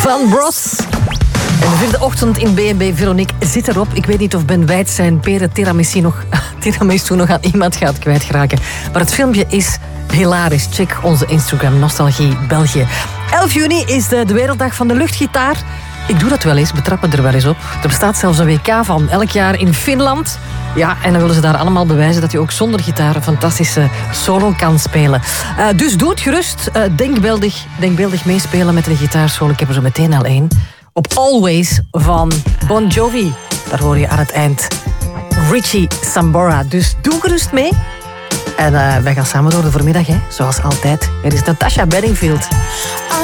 Van Bros. En de vierde ochtend in B&B Veronique zit erop. Ik weet niet of Ben Wijt zijn peren tiramisu nog aan iemand gaat kwijtraken. Maar het filmpje is hilarisch. Check onze Instagram, Nostalgie België. 11 juni is de werelddag van de luchtgitaar. Ik doe dat wel eens, betrap me er wel eens op. Er bestaat zelfs een WK van, elk jaar in Finland. Ja, en dan willen ze daar allemaal bewijzen dat je ook zonder gitaar een fantastische solo kan spelen. Dus doe het gerust. Denkbeeldig meespelen met een gitaarsolo. Ik heb er zo meteen al één. Op Always van Bon Jovi. Daar hoor je aan het eind Richie Sambora. Dus doe gerust mee. En wij gaan samen door de voormiddag, hè? Zoals altijd. Er is Natasha Bedingfield.